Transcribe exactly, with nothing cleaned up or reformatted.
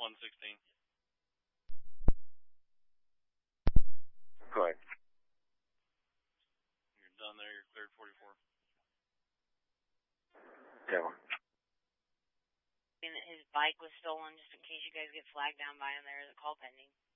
one sixteen. Go ahead. You're done there. You're cleared forty-four. Yeah. And his bike was stolen, just in case you guys get flagged down by him. There is a call pending.